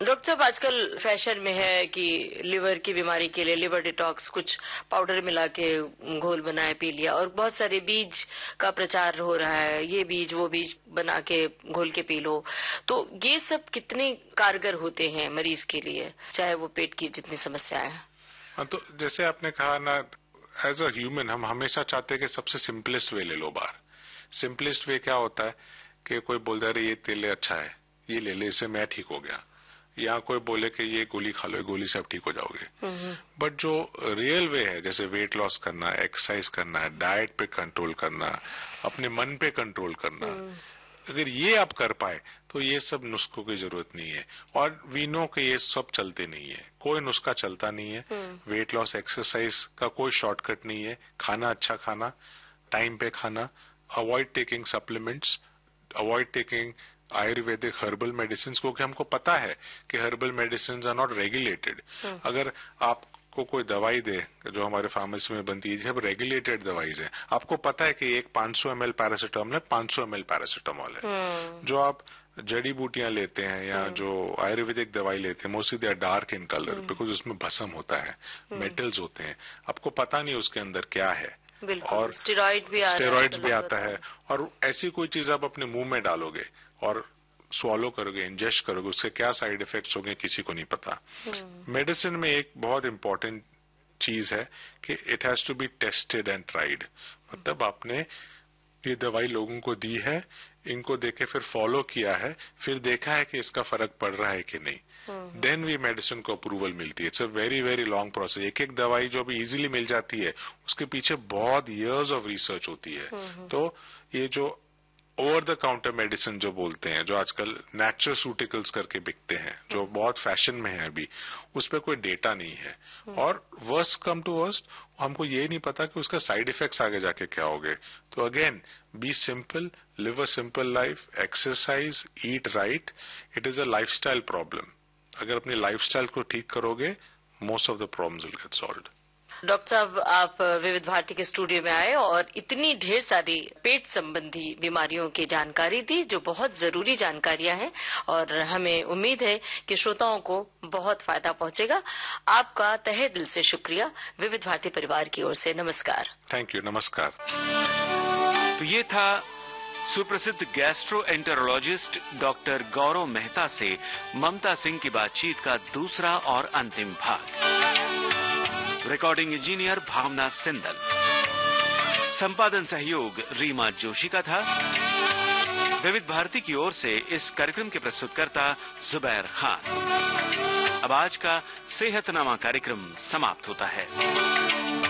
Doctor साहब, आजकल fashion में है कि लिवर की बीमारी के लिए लिवर डिटॉक्स, कुछ पाउडर मिला के घोल बनाए पी लिया, और बहुत सारे बीज का प्रचार हो रहा है, ये बीज वो बीज बना के घोल के पी लो। तो ये सब कितने कारगर होते हैं मरीज के लिए, चाहे वो पेट की जितनी समस्याएं हैं? हाँ, तो जैसे आपने कहा ना, एज अ ह्यूमन हम हमेशा चाहते हैं कि सबसे सिंपलेस्ट वे ले लो बाहर। सिंपलेस्ट वे क्या होता है कि कोई बोल दे रहे ये तेल अच्छा है, ये ले ले, इससे मैं ठीक हो गया, या कोई बोले कि ये गोली खा लो, ये गोली से आप ठीक हो जाओगे। बट जो रियल वे है, जैसे वेट लॉस करना, एक्सरसाइज करना है, डाइट पे कंट्रोल करना, अपने मन पे कंट्रोल करना, अगर ये आप कर पाए तो ये सब नुस्खों की जरूरत नहीं है। और वी नो कि ये सब चलते नहीं है, कोई नुस्खा चलता नहीं है। वेट लॉस एक्सरसाइज का कोई शॉर्टकट नहीं है। खाना अच्छा खाना, टाइम पे खाना, avoid taking supplements, avoid taking Ayurvedic herbal medicine, क्योंकि हमको पता है कि herbal medicine are not regulated. अगर आपको कोई दवाई दे जो हमारे फार्मेसी में बनती है, सब रेगुलेटेड दवाइज है, आपको पता है कि एक 500 ml पैरासीटामोल है, 500 ml पैरासीटामोल है। जो आप जड़ी बूटियां लेते हैं या जो आयुर्वेदिक दवाई लेते हैं, mostly they are dark in colour, because उसमें भस्म होता है, मेटल्स होते हैं, आपको पता नहीं उसके अंदर क्या है। और स्टेरॉइड्स भी आता है। और ऐसी कोई चीज आप अपने मुंह में डालोगे और स्वॉलो करोगे, इंजेस्ट करोगे, उसके क्या साइड इफेक्ट्स होंगे किसी को नहीं पता। मेडिसिन में एक बहुत इंपॉर्टेंट चीज है कि it has to be tested and tried. मतलब आपने ये दवाई लोगों को दी है, इनको देके फिर फॉलो किया है, फिर देखा है कि इसका फर्क पड़ रहा है कि नहीं, देन भी मेडिसिन को अप्रूवल मिलती है। It's a very very long process. एक एक दवाई जो अभी इजीली मिल जाती है, उसके पीछे बहुत इयर्स ऑफ रिसर्च होती है। तो ये जो ओवर द काउंटर मेडिसिन जो बोलते हैं, जो आजकल नेचुरसूटिकल्स करके बिकते हैं, जो बहुत फैशन में है अभी, उस पर कोई डेटा नहीं है। और वर्स्ट कम टू वर्स्ट, हमको ये नहीं पता कि उसका साइड इफेक्ट्स आगे जाके क्या होंगे। तो again, B simple, live a simple life, exercise, eat right. It is a lifestyle problem. अगर अपनी लाइफस्टाइल को ठीक करोगे, most of the problems will get solved. Doctor साहब, आप विविध भारती के स्टूडियो में आए और इतनी ढेर सारी पेट संबंधी बीमारियों की जानकारी दी, जो बहुत जरूरी जानकारियां हैं, और हमें उम्मीद है कि श्रोताओं को बहुत फायदा पहुंचेगा। आपका तहे दिल से शुक्रिया विविध भारती परिवार की ओर से। नमस्कार। Thank you. नमस्कार। तो ये था सुप्रसिद्ध गैस्ट्रोएंटेरोलॉजिस्ट डॉक्टर गौरव मेहता से ममता सिंह की बातचीत का दूसरा और अंतिम भाग। रिकॉर्डिंग इंजीनियर भावना सिंदल, संपादन सहयोग रीमा जोशी का था। विविध भारती की ओर से इस कार्यक्रम के प्रस्तुतकर्ता जुबैर खान। अब आज का सेहतनामा कार्यक्रम समाप्त होता है।